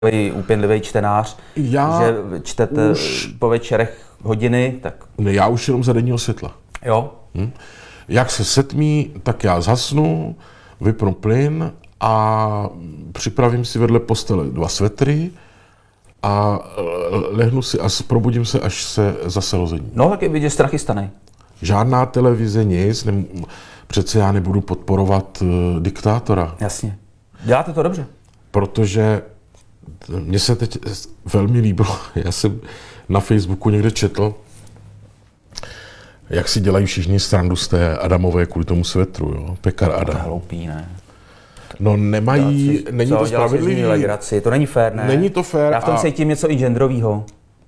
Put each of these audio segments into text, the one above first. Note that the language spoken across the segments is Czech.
úpěnlivý čtenář, že čtete po večerech hodiny, tak... Ne, já už jenom za denního světla. Jo. Jak se setmí, tak já zhasnu, vypnu plyn a připravím si vedle postele 2 svetry a lehnu si a probudím se, až se zase rozední. No, tak je vidět, strachy stane. Žádná televize, nic, přece já nebudu podporovat diktátora. Jasně. Děláte to dobře. Protože mně se teď velmi líbilo, já jsem na Facebooku někde četl, jak si dělají všichni srandu z té Adamové kvůli tomu svetru, jo? Pekar Adam. To je hloupý, ne? No nemají, není to spravedlivý. To není fér, ne? Není to fér. Já v tom cítím něco i genderovýho.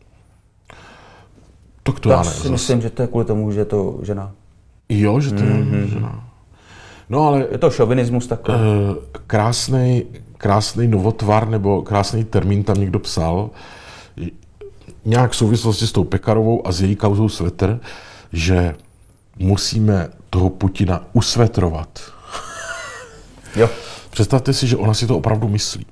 Tak to já si myslím, že to je kvůli tomu, že je to žena. Jo, že to je žena. No ale... Je to šovinismus takový. Krásný novotvar nebo krásný termín tam někdo psal, nějak v souvislosti s tou Pekarovou a s její kauzou svetr, že musíme toho Putina usvetrovat. Jo. Představte si, že ona si to opravdu myslí.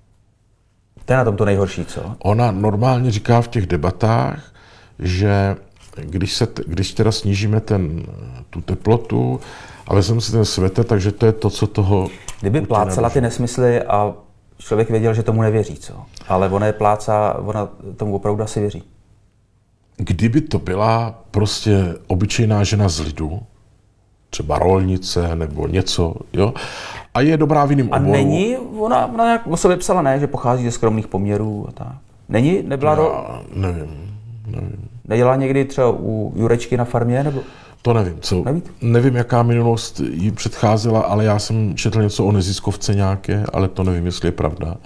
To je na tom to nejhorší, co? Ona normálně říká v těch debatách, že když teda snížíme tu teplotu a vezmeme si ten svetr, takže to je to, co toho... Kdyby plácela ty nesmysly a člověk věděl, že tomu nevěří, co? Ale ona je plácá, ona tomu opravdu asi věří. Kdyby to byla prostě obyčejná žena z lidu, třeba rolnice nebo něco, jo, a je dobrá v jiném oboru. A není, ona nějak o sobě psala, ne, že pochází ze skromných poměrů a tak. Nebyla nevím. Nedělala někdy třeba u Jurečky na farmě, nebo? To nevím, nevím, jaká minulost jí předcházela, ale já jsem četl něco o neziskovce nějaké, ale to nevím, jestli je pravda.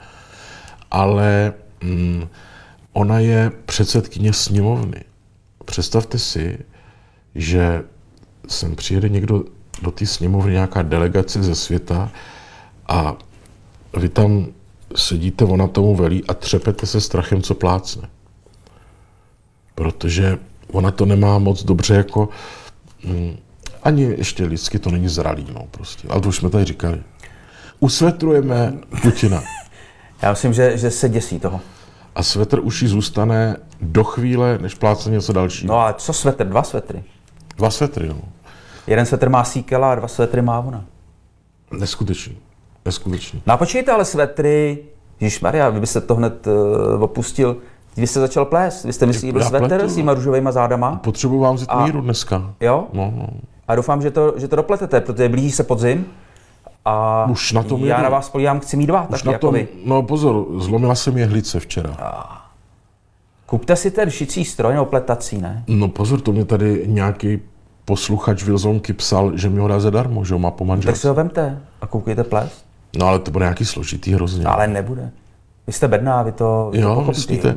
Ale ona je předsedkyně sněmovny. Představte si, že sem přijede někdo do té sněmovny, nějaká delegace ze světa a vy tam sedíte, ona tomu velí a třepete se strachem, co plácne. Protože ona to nemá moc dobře jako... ani ještě lidsky to není zralý, no prostě. Ale to už jsme tady říkali. Usvetrujeme Putina. Já myslím, že se děsí toho. A svetr už jí zůstane do chvíle, než plácne něco dalšího. No a co svetr? 2 svetry. 2 svetry, no. Jeden svetr má Síkela a 2 svetry má ona. Neskutečný. No a počkejte, ale svetry... Ježišmarja, vy byste to hned opustil. Vy jste začal plést. Vy jste mysleli, byl svetr s těma růžovejma zádama. Potřebuji vám vzít míru dneska. Jo? No. A doufám, že to dopletete, protože blíží se podzim. A už na tom já na vás spolíhám, chci mít 2, tak jako vy. No pozor, zlomila se mi jehlice včera. Kupte si ten šicí stroj nebo pletací, ne? No pozor, to mě tady nějaký posluchač Wilsonky psal, že mi ho dá zadarmo, že ho má po manželství. Tak si ho vemte a koukejte plést. No ale to bude nějaký složitý hrozně. Ale nebude. Vy jste bedná, vy to myslíte?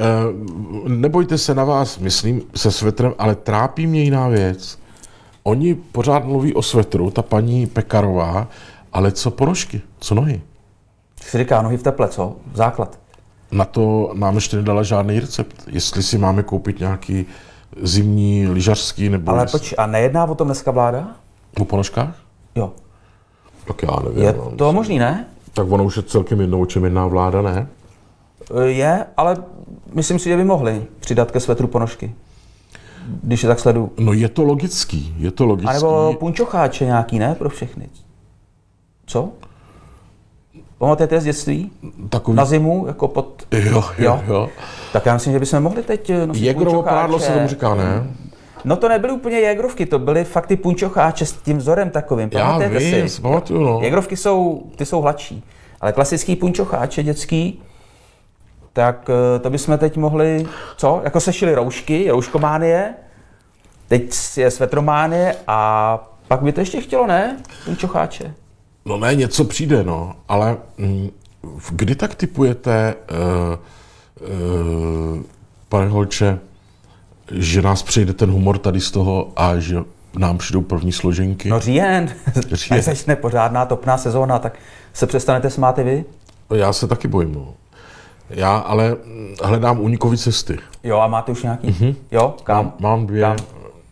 Nebojte se na vás, myslím, se svetrem, ale trápí mě jiná věc. Oni pořád mluví o svetru, ta paní Pekarová, ale co ponožky, co nohy? Si říká nohy v teple, co? Základ. Na to nám ještě nedala žádný recept. Jestli si máme koupit nějaký zimní, lyžařský nebo... Ale a nejedná o tom dneska vláda? O ponožkách? Jo. Tak já nevím. Je to možný, ne? Tak ono už je celkem jednou, o čem jedná vláda, ne? Je, ale myslím si, že by mohli přidat ke svetru ponožky. Když je tak sleduju. No je to logický. A nebo punčocháče nějaký, ne? Pro všechny. Co? Pamatujete z dětství? Takový... Na zimu, jako pod... Jo. Tak já myslím, že bychom mohli teď nosit Jägerovo prádlo se tomu říká, ne? No to nebyly úplně jégrovky, to byly fakt ty punčocháče s tím vzorem takovým. Já vím, pamatuju, no. Jégrovky jsou hladší, ale klasický punčocháče dětský, tak to bychom teď mohli, co? Jako sešili roušky, rouškománie, teď je svetrománie a pak by to ještě chtělo, ne? Punčocháče. No ne, něco přijde, no, ale kdy tak tipujete, pane Holče, že nás přejde ten humor tady z toho a že nám přijdou první složenky? No říjen. Až začne pořádná topná sezóna, tak se přestanete smát i vy? Já se taky bojím, no. Já ale hledám únikové cesty. Jo, a máte už nějaký? Jo, kam? Mám 2. Kam?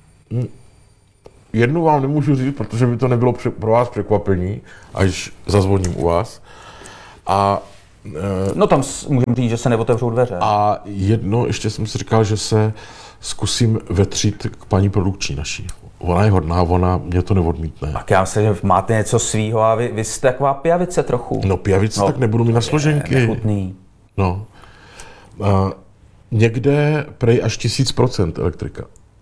Jednu vám nemůžu říct, protože by to nebylo pro vás překvapení, až zazvoním u vás. A No tam můžeme říct, že se neotevřou dveře. A jedno, ještě jsem si říkal, že se zkusím vetřit k paní produkční naší. Ona je hodná, ona mě to neodmítne. Tak já myslím, že máte něco svýho a vy jste taková pijavice trochu. No pijavice, tak nebudu mít na složenky. Nechutný. No. Někde prej až 1000% elektrika.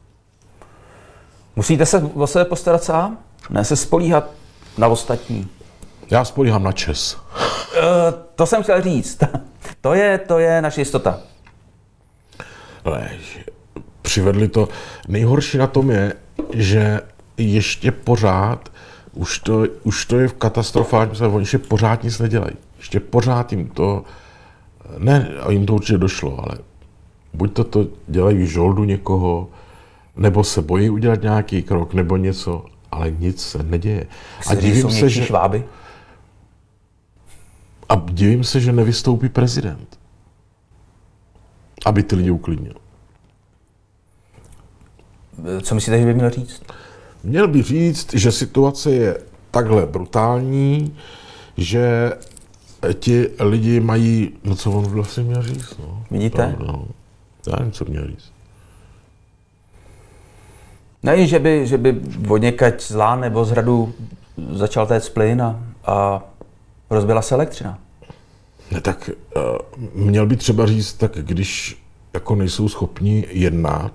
Musíte se o sebe postarat sám? Ne se spolíhat na ostatní. Já spolíhám na ČES. To jsem chtěl říct. To je naše jistota. Ne, přivedli to. Nejhorší na tom je, že ještě pořád, už to je v katastrofálním stavu, oni ještě pořád nic nedělají. Ještě pořád jim to, ne, jim to určitě došlo, ale buď to dělají v žoldu někoho, nebo se bojí udělat nějaký krok, nebo něco, ale nic se neděje. A divím se, že nevystoupí prezident, aby ty lidi uklidnil. Co myslíte, že by měl říct? Měl by říct, že situace je takhle brutální, že ti lidi mají, no co on vlastně měl říct, no. Vidíte? No. Já nevím, co měl říct. Ne, že by odněkať z lán nebo z hradu začal téct plyn a rozbila se elektřina. Ne, tak měl by třeba říct, tak když jako nejsou schopni jednat.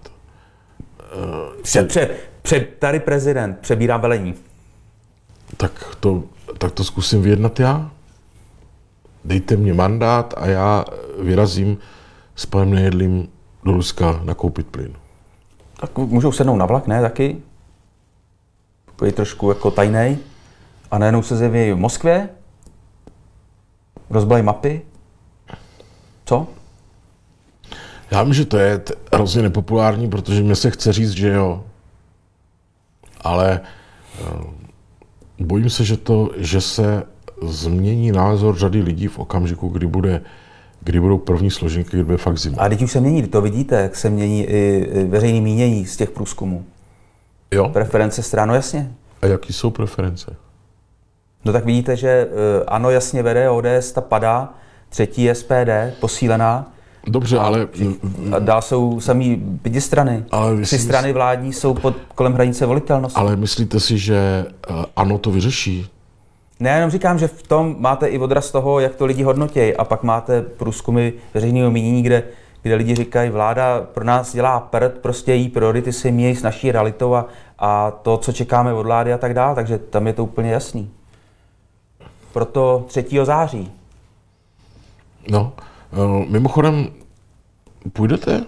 Tady prezident, přebírám velení. Tak to zkusím vyjednat já. Dejte mě mandát a já vyrazím s panem Nejedlým do Ruska nakoupit plyn. Tak můžou sednout na vlak, ne, taky? Pojď trošku jako tajnej. A najednou se zjeví v Moskvě. Rozbalají mapy. Co? Já vím, že to je hrozně nepopulární, protože mě se chce říct, že jo. Ale bojím se, že se změní názor řady lidí v okamžiku, kdy budou první složenky, kdy bude fakt zima. A teď už se mění, to vidíte, jak se mění i veřejné mínění z těch průzkumů. Jo. Preference stran, no jasně. A jaký jsou preference? No tak vidíte, že ANO jasně vede, ODS ta padá, třetí je SPD, posílená. Dobře, ale... A dál jsou samý 5 strany. 3 strany vládní jsou kolem hranice volitelnosti. Ale myslíte si, že ANO to vyřeší? Ne, jenom říkám, že v tom máte i odraz toho, jak to lidi hodnotějí. A pak máte průzkumy veřejného mínění, kde lidi říkají, vláda pro nás dělá prd, prostě její priority se míjejí s naší realitou a to, co čekáme od vlády a tak dále. Takže tam je to úplně jasný. Proto 3. září. No, mimochodem, půjdete?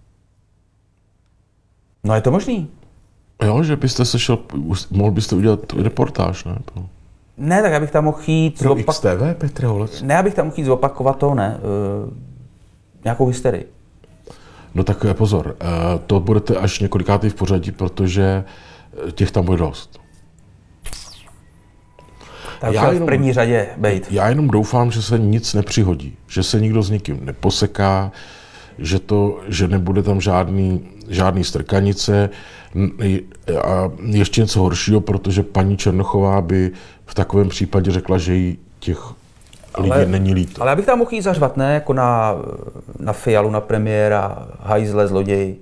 No je to možný. Jo, že byste se šel, mohl byste udělat reportáž, ne? Ne, tak abych tam mohl jít... Pro XTV, Petr Holec? Ne, abych tam mohl jít zopakovat to, ne. Nějakou hysterii. No tak pozor, to budete až několikátý v pořadí, protože těch tam bude dost. Tak já v první řadě bejt. Já jenom doufám, že se nic nepřihodí, že se nikdo s nikým neposeká, že nebude tam žádný strkanice a ještě něco horšího, protože paní Černochová by v takovém případě řekla, že jí těch lidí není líto. Ale já bych tam mohl jít zařvat, ne? Jako na Fialu, na premiéra, hajzle, zloděj.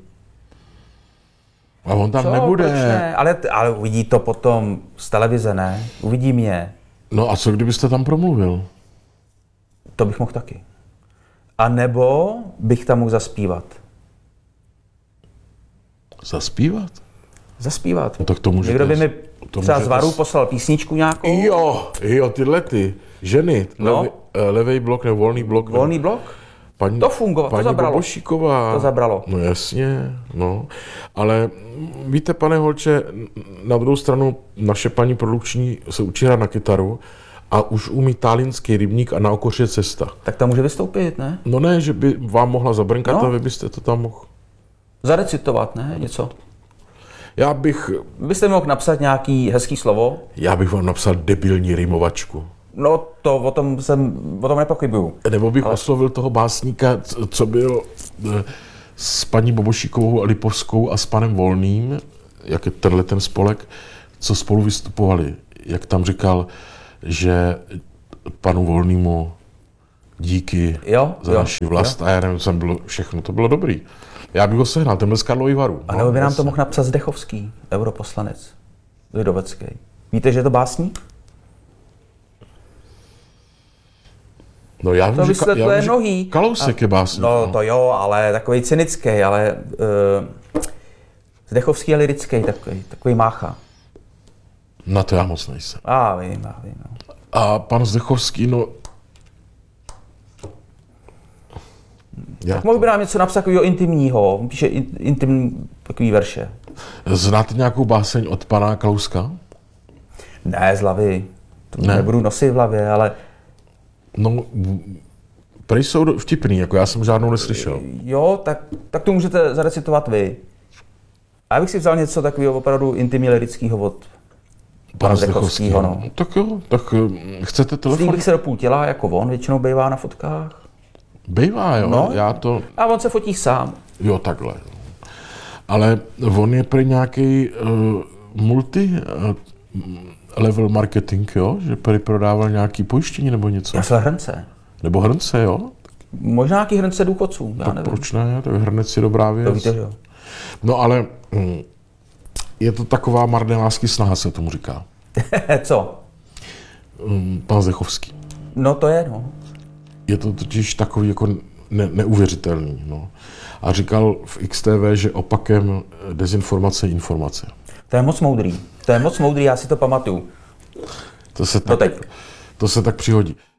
A on tam nebude. Proč ne? Ale uvidí to potom z televize, ne? Uvidí mě. No a co kdybyste tam promluvil? To bych mohl taky. A nebo bych tam mohl zaspívat. Zaspívat? Zaspívat. No, tak to můžete. Někdo by mi třeba z Varu poslal písničku nějakou? Jo, tyhle ty ženy. No. Levej blok nebo volný blok. Volný blok? To fungovalo, to zabralo. Bobošíková. To zabralo. No jasně, no. Ale víte, pane Holče, na druhou stranu naše paní produkční se učí hrát na kytaru a už umí Tálínský rybník a Na okoři je cesta. Tak tam může vystoupit, ne? No ne, že by vám mohla zabrnkat a vy byste to tam mohl... Zarecitovat, ne? Něco. Byste mohl napsat nějaký hezký slovo? Já bych vám napsal debilní rýmovačku. No to o tom nepochybuju. Nebo bych oslovil toho básníka, co byl s paní Bobošíkovou a Lipovskou a s panem Volným, jak je ten spolek, co spolu vystupovali. Jak tam říkal, že panu Volnému díky Jo, za naši vlast a já nevím, co bylo všechno, to bylo dobrý. Já bych ho sehnal, ten byl z Karlových Varů. A nebo by nám to mohl napsat Zdechovský, europoslanec, lidovecký. Víte, že je to básník? No já vím, že Kalousek je básník. No to jo, ale takový cynický, ale Zdechovský je lirický, takový mácha. Na to já moc nejsem. Vím. No. A pan Zdechovský, no... Tak mohl by nám něco napsat takového intimního, píše intimní takový verše. Znáte nějakou báseň od pana Kalouska? Ne, z hlavy. To nebudu nosit v hlavě, ale... No, prej jsou vtipný, jako já jsem žádnou neslyšel. Jo, tak to můžete zarecitovat vy. A já bych si vzal něco takového opravdu intimně lirického od pana Zdechovského. No. Tak jo, tak chcete telefon? Slíbí se do půl těla, jako on většinou bývá na fotkách. Bývá, jo, no. Já to... A on se fotí sám. Jo, takhle. Ale on je prý nějaký multi-level marketing, jo? Že prý prodával nějaký pojištění nebo něco. Já jsem hrnce. Nebo hrnce, jo? Možná nějaký hrnce důchodců, já tak nevím. Proč ne? Tak hrnec je dobrá věc. To víte, jo. No ale je to taková marné lásky snaha, se tomu říká. Co? Pan Zdechovský. No to je, no. Je to totiž takový jako neuvěřitelný, no. A říkal v XTV, že opakem dezinformace je informace. To je moc moudrý, já si to pamatuju. To se tak přihodí.